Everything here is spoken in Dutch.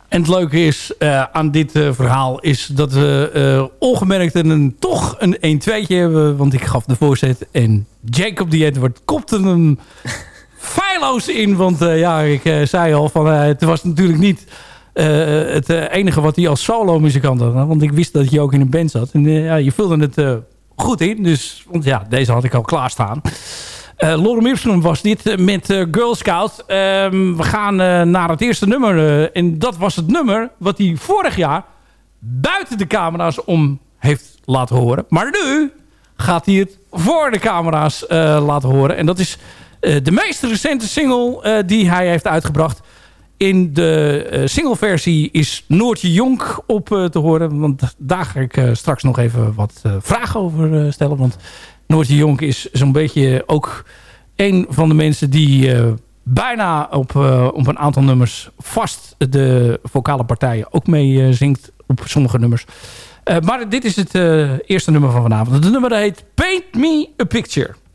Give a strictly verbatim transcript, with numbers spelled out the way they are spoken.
En het leuke is uh, aan dit uh, verhaal is dat we uh, ongemerkt een, toch een een tweetje hebben. Want ik gaf de voorzet en Jacob die Edward kopte hem feilloos in. Want uh, ja, ik uh, zei al, van, uh, het was natuurlijk niet uh, het uh, enige wat hij als solo muzikant had. Want ik wist dat je ook in een band zat. En uh, ja, je vulde het uh, goed in. Dus, want ja, deze had ik al klaarstaan. Uh, Lorem Ipsum was dit met uh, Girl Scout. Uh, we gaan uh, naar het eerste nummer. Uh, en dat was het nummer wat hij vorig jaar buiten de camera's om heeft laten horen. Maar nu gaat hij het voor de camera's uh, laten horen. En dat is uh, de meest recente single uh, die hij heeft uitgebracht. In de uh, singleversie is Noortje Jonk op uh, te horen. Want daar ga ik uh, straks nog even wat uh, vragen over uh, stellen. Want Noortje Jonk is zo'n beetje ook een van de mensen die uh, bijna op, uh, op een aantal nummers vast de vocale partijen ook mee uh, zingt op sommige nummers. Uh, maar dit is het uh, eerste nummer van vanavond. Het nummer heet Paint Me a Picture.